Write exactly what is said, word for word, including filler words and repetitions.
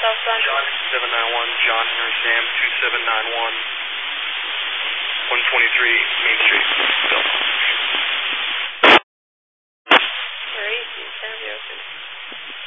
southbound. John two seven nine one, John Henry Sam two seven nine one, one twenty-three Main Street, Bill.